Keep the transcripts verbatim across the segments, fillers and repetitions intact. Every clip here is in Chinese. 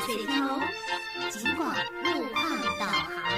水头，尽管路况导航。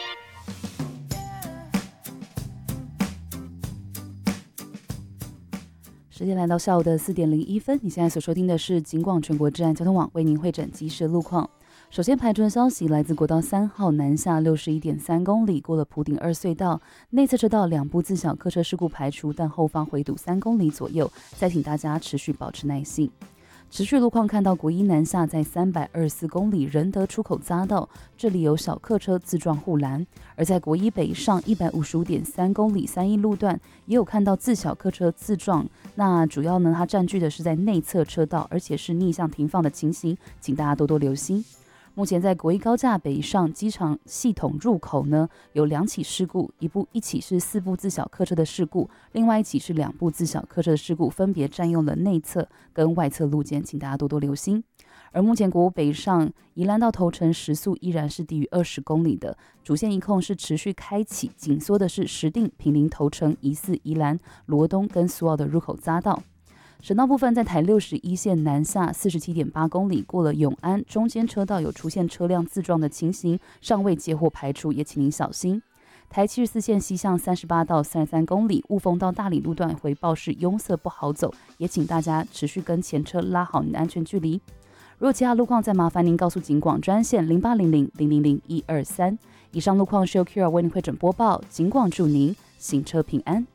时间来到下午的四点零一分，你现在所收听的是警广全国治安交通网为您汇整即时路况。首先排除的消息来自国道三号南下六十一点三公里，过了埔顶二隧道，内侧车道两部自小客车事故排除，但后方回堵三公里左右，再请大家持续保持耐性。持续路况看到国一南下在三百二十四公里仁德出口匝道，这里有小客车自撞护栏；而在国一北上一百五十五点三公里三一路段，也有看到自小客车自撞。那主要呢，它占据的是在内侧车道，而且是逆向停放的情形，请大家多多留心。目前在国一高架北上机场系统入口呢，有两起事故，一部一起是四部自小客车的事故，另外一起是两部自小客车的事故，分别占用了内侧跟外侧路肩，请大家多多留心。而目前国五北上宜兰到头城时速依然是低于二十公里的，主线一控是持续开启，紧缩的是石碇、坪林、头城、宜四、宜兰、罗东跟苏澳的入口匝道。省道部分在台六十一线南下四十七点八公里，过了永安中间车道有出现车辆自撞的情形，尚未接获排除，也请您小心。台七十四线西向三十八到三十三公里，雾峰到大理路段回报是拥塞不好走，也请大家持续跟前车拉好您的安全距离。如果其他路况，再麻烦您告诉警广专线零八零零零零零一二三。以上路况是由 Kira 为您会诊播报，警广祝您行车平安。